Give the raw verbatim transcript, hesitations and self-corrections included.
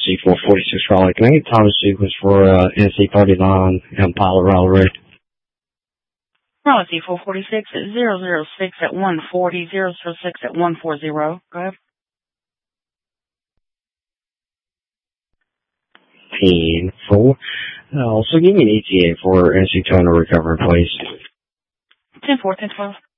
C four forty-six Raleigh. Can I get Thomas sequence for uh, N C thirty-nine and Pilot Raleigh Ready? Raleigh C four forty-six at zero zero six at one forty, zero zero six at one forty. Go ahead. ten four. Uh, also, give me an E T A for N C two hundred recovery, please. ten four, ten twelve.